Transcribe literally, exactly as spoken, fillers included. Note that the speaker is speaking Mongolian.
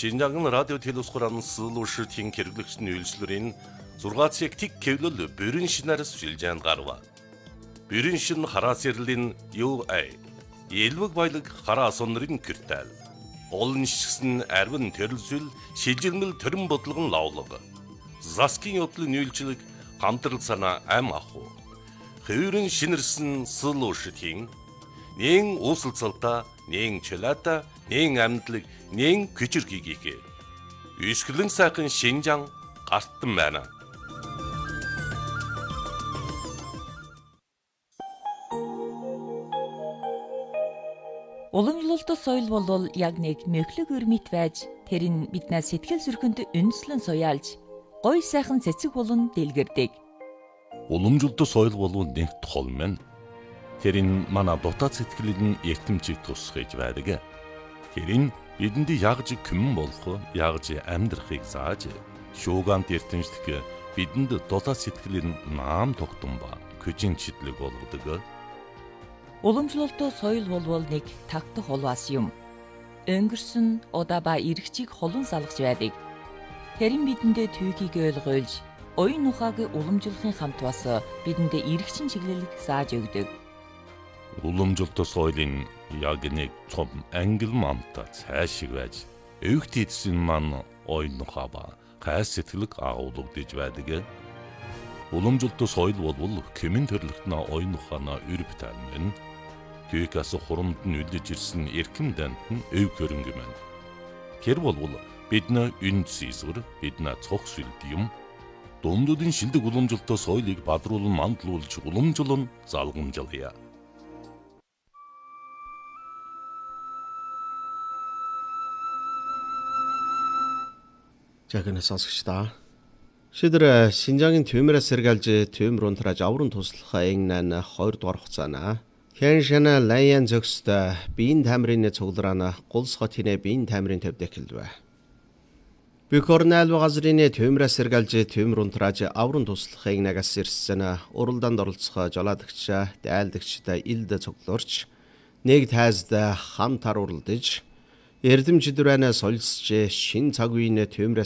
Шинжаан радио телевизхоран суулуушийн хэрэглэгчний үйлчлэрийн зургаан цаг тэг кевлэл бүрэн шинээр сүлжээнд гарва. Бүрэн шин хараас ярлийн ю ай элвэг баялаг хараа сонрын киртэл. Олон шигсэн арвин төрөлсөл шилжирмэл төрөн бодлогон лавлаг. Заскин явдлын үйлчлэг хамтрал санаа ам аху. Хөвөрөн шинэрсэн суулуушийн нэн уусалцалта нэн чөлөөта нэн амьдлаг нэн күчирхийгээ. Үсгэлэн сайхан Шинжаан гартан байна. Уламжлалт соёл бол яг нэг мөхлөг өрмит байж тэр нь биднээс сэтгэл зүрхэнд үндэслэн суяалж гой сайхан цэцэг болон дэлгэрдэг. Уламжлалт соёл бол нэг тол мэн. Тэр нь манай дотоод сэтгэлийн эртэмчийг тусгаж байдаг. Тэр нь бидэнд ягж күмэн болох, ягж амьдрахыг зааж, шуугант эртэмжлэх бидэнд дотоод сэтгэлийн наам тогтун ба күжин чидлэг болгодог. Уламжлалт соёл бол нэг тагтах холвас юм. Өнгөрсөн удаа ба эргчийг холон салгаж байдаг. Тэр нь бидэндээ түүхийг ойлгуулж, оюун ухааг уламжлахын хамт бас бидэндээ эргчин чиглэлийг зааж өгдөг. Уламжлалт соёлын яг нэг том ангил мамта цаашиг байж, өвгт эдсэн маань оюун ухаа ба хайр сэтгэлэг агуулгадж байдаг. Уламжлалт соёл бол кемэн төрлөختнө оюун ухаанаа өрөвтөн мэн. Түүхээс хурамд нь үлдэж ирсэн эрхэм дант нь өв хөрөнгө мэн. Тэр бол бидний үнд сийсвэр, бидний цог сүлд юм. Дундуудын шилдэг уламжлалт соёлыг бадруулан мандлуулж уламжлан залгамжлая. За гэнэ сонсогчдаа. Шидэр Шинжаагийн төмөрөөс сэргэлж төмөр унтраж аврын туслахаа эгнэн хоёр дугаар хугацаана. Хэн шана лаян зөкстэй биеийн тамирын цуглараана гулсгоо тинэ биеийн тамирын төвдөг хэлвэ. Бикорнал газрын төмөрөөс сэргэлж төмөр унтраж аврын туслахаа эгнагаас ирсэн уралдаанд оролцох жолоодогч дайлдагчтай илд цуглуурч нэг тайзда хамт харуулдаж эрдэмчдүрэнэ солилцж шин цаг үеийн төмөр